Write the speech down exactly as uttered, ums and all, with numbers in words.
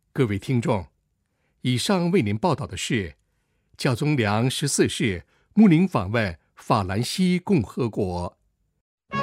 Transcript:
各位听众，以上为您报道的是教宗良十四世慕宁访问法兰西共和国。